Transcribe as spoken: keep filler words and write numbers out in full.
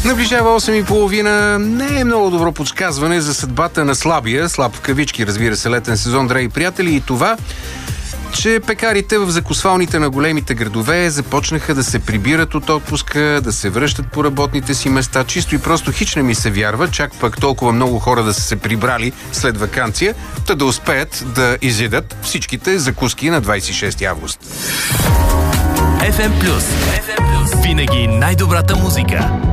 Наближава осем и половина. Не е много добро подсказване за съдбата на слабия, слаб в кавички, разбира се, летен сезон, драги приятели, и това, че пекарите в закусвалните на големите градове започнаха да се прибират от отпуска, да се връщат по работните си места. Чисто и просто хич не ми се вярва, чак пък толкова много хора да са се прибрали след ваканция, та да успеят да изядат всичките закуски на двадесет и шести август. еф ем Плюс. Винаги най-добрата музика.